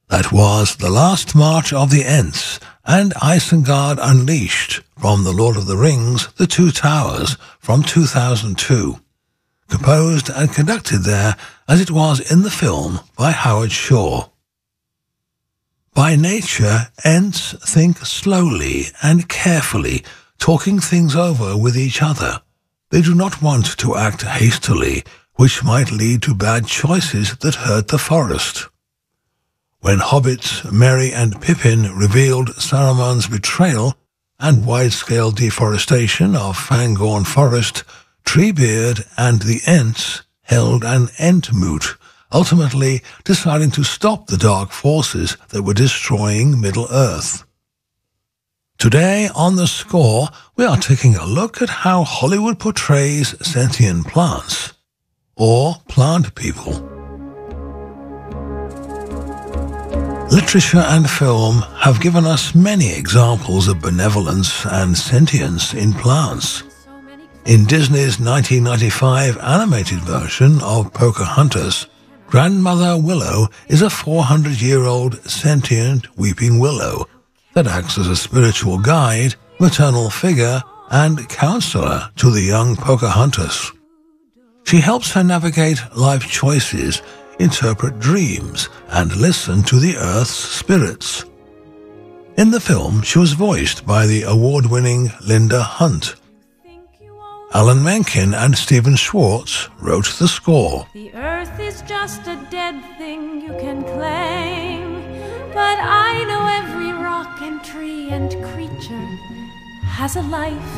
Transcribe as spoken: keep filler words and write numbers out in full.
That was The Last March of the Ents and Isengard Unleashed from The Lord of the Rings, The Two Towers from two thousand two. Composed and conducted there as it was in the film by Howard Shore. By nature, Ents think slowly and carefully, talking things over with each other. They do not want to act hastily, which might lead to bad choices that hurt the forest. When hobbits Merry and Pippin revealed Saruman's betrayal and wide-scale deforestation of Fangorn Forest, Treebeard and the Ents held an Entmoot, ultimately deciding to stop the dark forces that were destroying Middle-earth. Today on The Score, we are taking a look at how Hollywood portrays sentient plants, or plant people. Literature and film have given us many examples of benevolence and sentience in plants. In Disney's nineteen ninety-five animated version of Pocahontas, Grandmother Willow is a four hundred year old sentient weeping willow that acts as a spiritual guide, maternal figure, and counselor to the young Pocahontas. She helps her navigate life choices, interpret dreams, and listen to the Earth's spirits. In the film, she was voiced by the award-winning Linda Hunt. Alan Menken and Stephen Schwartz wrote the score. The earth is just a dead thing you can claim, but I know every rock and tree and creature has a life